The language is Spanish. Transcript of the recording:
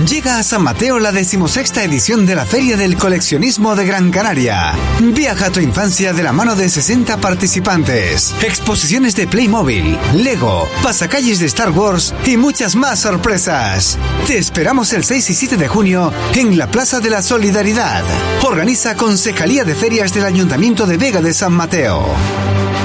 Llega a San Mateo la 16ª edición de la Feria del Coleccionismo de Gran Canaria. Viaja a tu infancia de la mano de 60 participantes. Exposiciones de Playmobil, Lego, pasacalles de Star Wars y muchas más sorpresas. Te esperamos el 6 y 7 de junio en la Plaza de la Solidaridad. Organiza Concejalía de Ferias del Ayuntamiento de Vega de San Mateo.